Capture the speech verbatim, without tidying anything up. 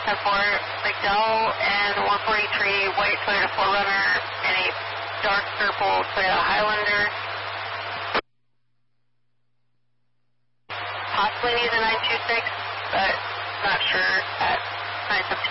ten four, McDowell and one forty-three, white Toyota four runner and a dark purple Toyota Highlander. Possibly need a nine two six, but not sure at nine seven